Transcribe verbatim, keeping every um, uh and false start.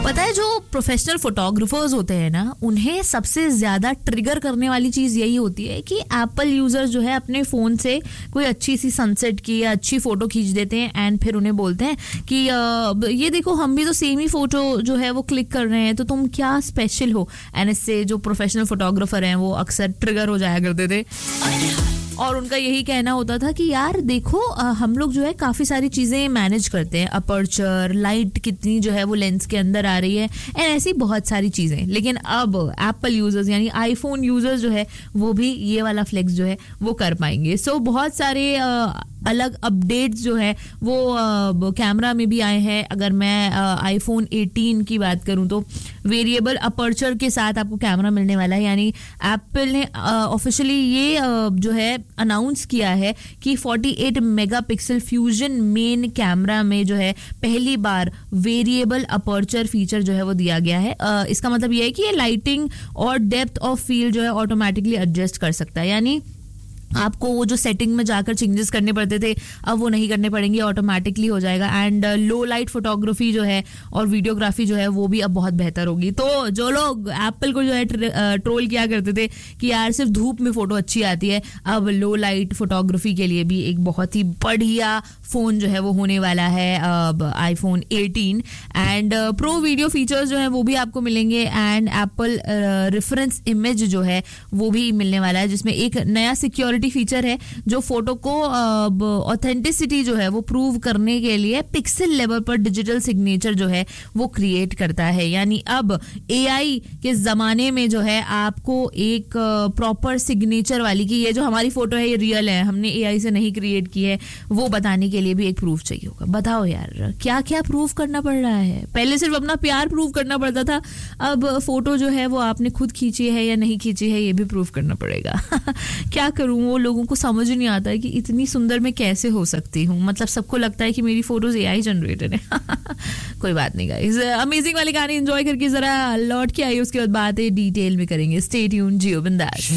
पता है, जो प्रोफेशनल फोटोग्राफर्स होते हैं ना, उन्हें सबसे ज्यादा ट्रिगर करने वाली चीज यही होती है कि एप्पल यूजर्स जो है अपने फोन से कोई अच्छी सी सनसेट की या अच्छी फोटो खींच देते हैं एंड फिर उन्हें बोलते हैं कि आ, ये देखो हम भी तो सेम ही फोटो जो है वो क्लिक कर रहे हैं, तो तुम क्या स्पेशल हो। एंड इससे जो प्रोफेशनल फोटोग्राफर हैं वो अक्सर ट्रिगर हो जाया करते थे और उनका यही कहना होता था कि यार देखो हम लोग जो है काफ़ी सारी चीज़ें मैनेज करते हैं, अपर्चर, लाइट कितनी जो है वो लेंस के अंदर आ रही है एंड ऐसी बहुत सारी चीज़ें। लेकिन अब एप्पल यूजर्स यानी आईफोन यूजर्स जो है वो भी ये वाला फ्लेक्स जो है वो कर पाएंगे। सो so, बहुत सारे आ, अलग अपडेट्स जो है वो कैमरा में भी आए हैं। अगर मैं आईफोन एटीन की बात करूं तो वेरिएबल अपर्चर के साथ आपको कैमरा मिलने वाला है, यानी एप्पल ने ऑफिशियली ये आ, जो है अनाउंस किया है कि अड़तालीस मेगापिक्सल फ्यूजन मेन कैमरा में जो है पहली बार वेरिएबल अपर्चर फीचर जो है वो दिया गया है। आ, इसका मतलब ये है कि ये लाइटिंग और डेप्थ ऑफ फील्ड जो है ऑटोमेटिकली एडजस्ट कर सकता है, यानी आपको वो जो सेटिंग में जाकर चेंजेस करने पड़ते थे अब वो नहीं करने पड़ेंगे, ऑटोमेटिकली हो जाएगा। एंड लो लाइट फोटोग्राफी जो है और वीडियोग्राफी जो है वो भी अब बहुत बेहतर होगी। तो जो लोग एप्पल को जो है ट्रोल किया करते थे कि यार सिर्फ धूप में फोटो अच्छी आती है, अब लो लाइट फोटोग्राफी के लिए भी एक बहुत ही बढ़िया फोन जो है वो होने वाला है अब iPhone eighteen. And pro video features जो है वो भी आपको मिलेंगे एंड एप्पल रेफरेंस इमेज जो है वो भी मिलने वाला है, जिसमें एक नया सिक्योरिटी फीचर है जो फोटो को ऑथेंटिसिटी जो है वो प्रूव करने के लिए पिक्सल लेवल पर डिजिटल सिग्नेचर जो है वो क्रिएट करता है। यानी अब एआई के जमाने में जो है आपको एक प्रॉपर सिग्नेचर वाली कि ये जो हमारी फोटो है ये रियल है, हमने एआई से नहीं क्रिएट की है, वो बताने के लिए भी एक प्रूफ चाहिए होगा। बताओ यार क्या क्या प्रूफ करना पड़ रहा है। पहले सिर्फ अपना प्यार प्रूव करना पड़ता था, अब फोटो जो है वो आपने खुद खींची है या नहीं खींची है ये भी प्रूफ करना पड़ेगा। क्या करूं, वो लोगों को समझ नहीं आता है कि इतनी सुंदर मैं कैसे हो सकती हूँ। मतलब सबको लगता है कि मेरी फोटोज एआई जनरेटेड है। कोई बात नहीं गाइस, अमेजिंग वाली कहानी एंजॉय करके जरा लौट के आई, उसके बाद बातें डिटेल में करेंगे। स्टे ट्यून्ड, जियो बिंदास।